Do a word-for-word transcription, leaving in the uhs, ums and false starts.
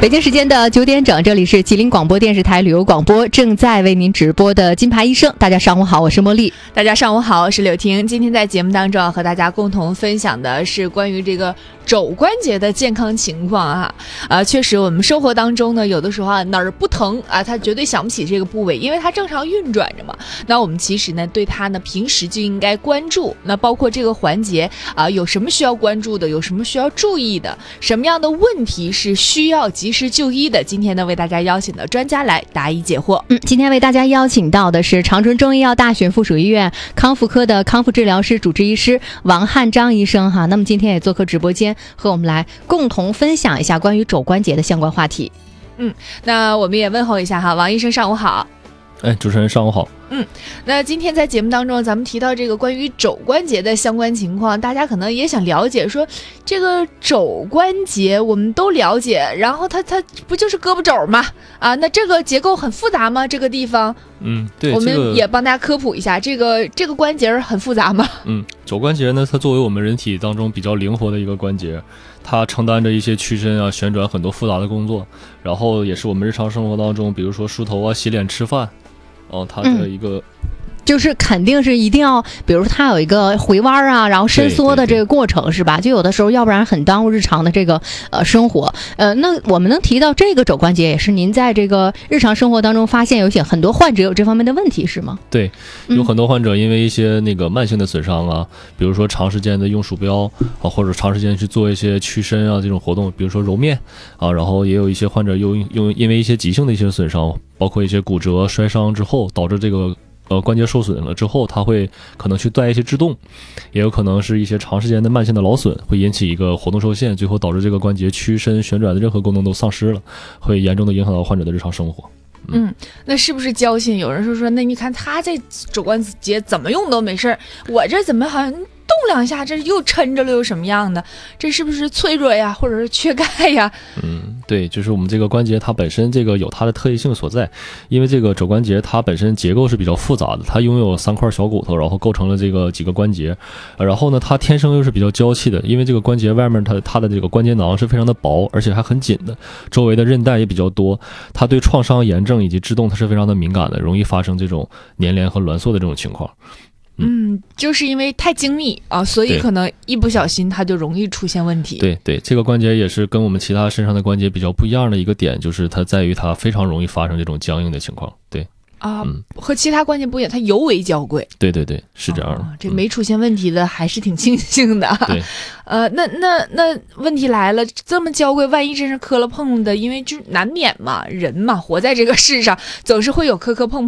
北京时间的九点整，这里是吉林广播电视台旅游广播，正在为您直播的金牌医生。大家上午好，我是茉莉。 大家上午好，我是柳婷。今天在节目当中要和大家共同分享的是关于这个肘关节的健康情况啊。啊，确实我们生活当中呢，有的时候啊哪儿不疼啊，他绝对想不起这个部位，因为它正常运转着嘛。那我们其实呢，对它呢平时就应该关注。那包括这个环节啊，有什么需要关注的，有什么需要注意的，什么样的问题是需要及时就医的。今天呢，为大家邀请的专家来答疑解惑。 嗯，今天为大家邀请到的是长春中医药大学附属医院康复科的康复治疗师、主治医师王汉章医生哈。那么今天也做客直播间，和我们来共同分享一下关于肘关节的相关话题。 嗯，那我们也问候一下哈，王医生上午好。 哎，主持人上午好。 嗯，那今天在节目当中，咱们提到这个关于肘关节的相关情况，大家可能也想了解说，这个肘关节我们都了解，然后它它不就是胳膊肘吗？啊，那这个结构很复杂吗？这个地方， 嗯，对， 我们也帮大家科普一下，这个这个关节很复杂吗？ 嗯，肘关节呢，它作为我们人体当中比较灵活的一个关节，它承担着一些屈伸啊、旋转很多复杂的工作，然后也是我们日常生活当中，比如说梳头啊、洗脸、吃饭。哦，它的一个、嗯、 就是肯定是一定要，比如说它有一个回弯啊，然后伸缩的这个过程，是吧？就有的时候，要不然很耽误日常的这个呃生活。呃，那我们能提到这个肘关节，也是您在这个日常生活当中发现有些很多患者有这方面的问题，是吗？ 对，有很多患者因为一些那个慢性的损伤啊，嗯、比如说长时间的用鼠标啊，或者长时间去做一些屈伸啊这种活动，比如说揉面啊，然后也有一些患者又用因为一些急性的一些损伤，包括一些骨折、摔伤之后，导致这个。呃，关节受损了之后，它会可能去带一些制动，也有可能是一些长时间的慢性的劳损，会引起一个活动受限，最后导致这个关节屈伸、旋转的任何功能都丧失了，会严重的影响到患者的日常生活。 嗯, 嗯，那是不是矫情？有人说说，那你看他这肘关节怎么用都没事，我这怎么好像动两下，这又抻着了又什么样的？这是不是脆弱呀，或者是缺钙呀？ 嗯，对，就是我们这个关节它本身这个有它的特异性所在，因为这个肘关节它本身结构是比较复杂的，它拥有三块小骨头，然后构成了这个几个关节，然后呢，它天生又是比较娇气的，因为这个关节外面它它的这个关节囊是非常的薄，而且还很紧的，周围的韧带也比较多，它对创伤、炎症以及制动它是非常的敏感的，容易发生这种粘连和挛缩的这种情况。 嗯，就是因为太精密啊，所以可能一不小心它就容易出现问题。 对对，这个关节也是跟我们其他身上的关节比较不一样的一个点，就是它在于它非常容易发生这种僵硬的情况。对啊、嗯，和其他关节不一样，它尤为娇贵。 对对对，是这样的。 哦、这没出现问题的还是挺庆幸的。 对， 呃，那那那问题来了，这么娇贵，万一真是磕了碰的，因为就难免嘛，人嘛，活在这个世上，总是会有磕磕碰碰。